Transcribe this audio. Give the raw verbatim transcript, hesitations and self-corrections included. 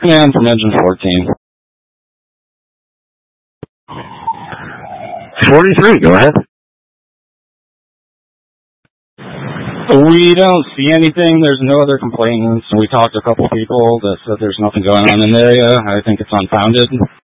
Man from engine fourteen. forty-three, go ahead. We don't see anything. There's no other complaints. We talked to a couple people that said there's nothing going on in the area. I think it's unfounded.